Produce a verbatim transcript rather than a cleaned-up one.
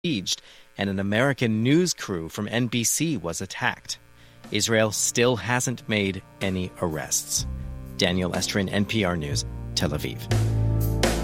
besieged, and an American news crew from N B C was attacked. Israel still hasn't made any arrests. Daniel Estrin, N P R News, Tel Aviv.